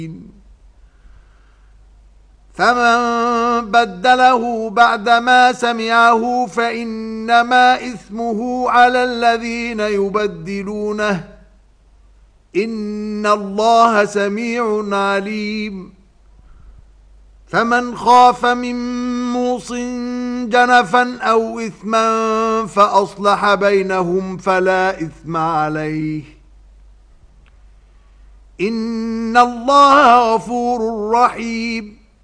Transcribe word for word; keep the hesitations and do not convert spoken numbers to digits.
فمن بدله بعدما سمعه فإنما إثمه على الذين يبدلونه إن الله سميع عليم. فمن خاف من موص جنفا أو إثما فأصلح بينهم فلا إثم عليه إن الله غفور رحيم.